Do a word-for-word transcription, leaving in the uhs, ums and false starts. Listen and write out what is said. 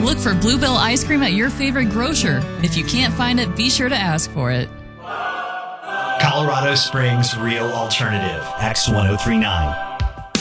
Look for Bluebell ice cream at your favorite grocer. If you can't find it, be sure to ask for it. Colorado Springs Real Alternative, X ten thirty-nine.